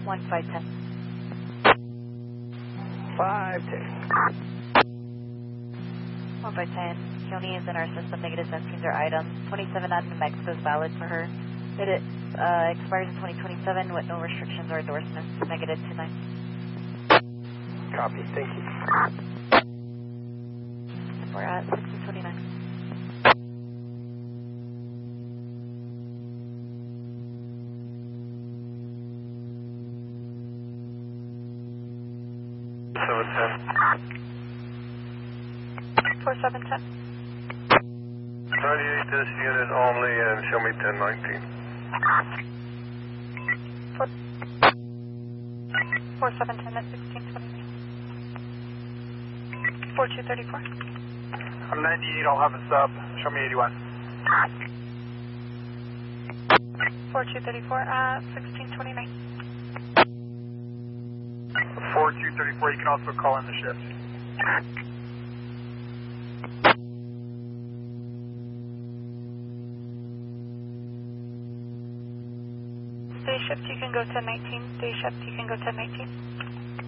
1510. 510. 1510. Keone is in our system. Negative sensing their items. 27 out of New Mexico is valid for her. It expires in 2027 with no restrictions or endorsements. Negative 29. Copy. Thank you. We're at 1629. For 710. 38 this unit only and show me 1019. 4710 at 1629. 4234. I'm 98, I'll have a sub. Show me 81. 4234 at 1629. 4234, you can also call in the shift. Day shift, you can go 1019. Day shift, you can go 1019.